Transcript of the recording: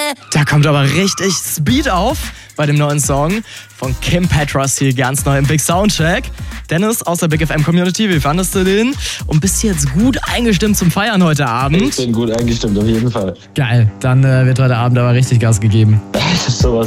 Da kommt aber richtig Speed auf bei dem neuen Song von Kim Petras hier ganz neu im Big Soundcheck. Dennis aus der Big FM Community, wie fandest du den? Und bist du jetzt gut eingestimmt zum Feiern heute Abend? Ich bin gut eingestimmt, auf jeden Fall. Geil, dann wird heute Abend aber richtig Gas gegeben. Das ist sowas